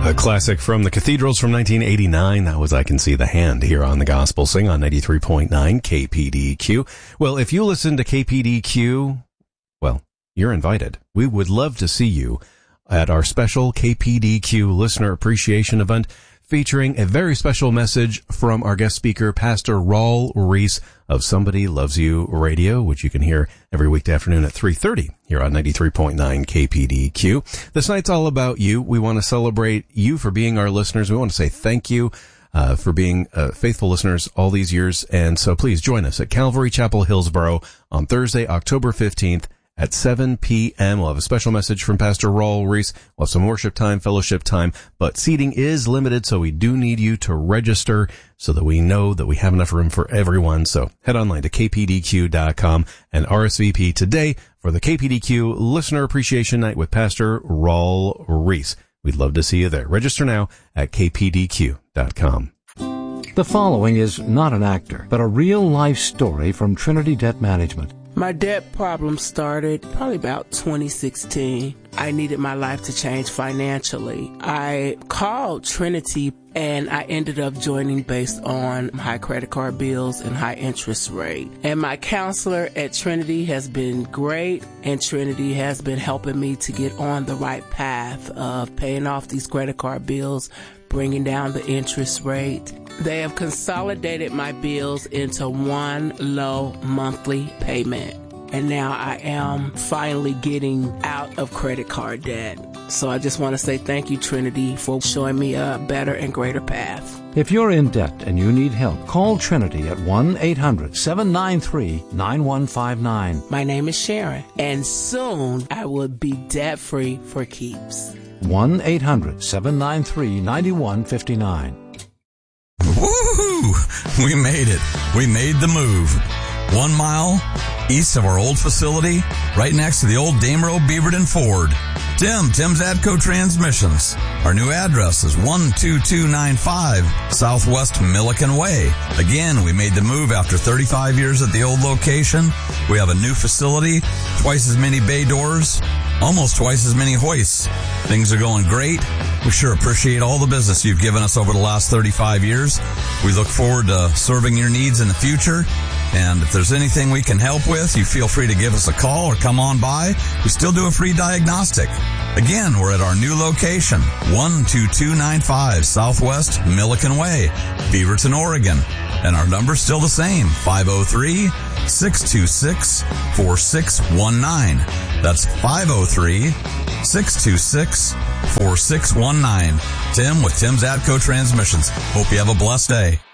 A classic from the Cathedrals from 1989. That was I Can See the Hand here on the Gospel Sing on 93.9 KPDQ. Well, if you listen to KPDQ, well, you're invited. We would love to see you at our special KPDQ Listener Appreciation event featuring a very special message from our guest speaker, Pastor Raul Reese of Somebody Loves You Radio, which you can hear every weekday afternoon at 3:30 here on 93.9 KPDQ. This night's all about you. We want to celebrate you for being our listeners. We want to say thank you for being faithful listeners all these years. And so please join us at Calvary Chapel, Hillsboro on Thursday, October 15th. At 7 p.m., we'll have a special message from Pastor Raul Reese. We'll have some worship time, fellowship time, but seating is limited, so we do need you to register so that we know that we have enough room for everyone. So head online to kpdq.com and RSVP today for the KPDQ Listener Appreciation Night with Pastor Raul Reese. We'd love to see you there. Register now at kpdq.com. The following is not an actor, but a real-life story from Trinity Debt Management. My debt problem started probably about 2016. I needed my life to change financially. I called Trinity and I ended up joining based on high credit card bills and high interest rate. And my counselor at Trinity has been great, and Trinity has been helping me to get on the right path of paying off these credit card bills, bringing down the interest rate. They have consolidated my bills into one low monthly payment. And now I am finally getting out of credit card debt. So I just want to say thank you, Trinity, for showing me a better and greater path. If you're in debt and you need help, call Trinity at 1-800-793-9159. My name is Sharon, and soon I will be debt-free for keeps. 1-800-793-9159. Woohoo! We made it. We made the move. 1 mile east of our old facility, right next to the old Damerow Beaverton Ford. Tim's Atco Transmissions. Our new address is 12295 Southwest Milliken Way. Again, we made the move after 35 years at the old location. We have a new facility, twice as many bay doors, almost twice as many hoists. Things are going great. We sure appreciate all the business you've given us over the last 35 years. We look forward to serving your needs in the future. And if there's anything we can help with, you feel free to give us a call or come on by. We still do a free diagnostic. Again, we're at our new location, 12295 Southwest Milliken Way, Beaverton, Oregon. And our number's still the same, 503-626-4619. That's 503-626-4619. Tim with Tim's Atco Transmissions. Hope you have a blessed day.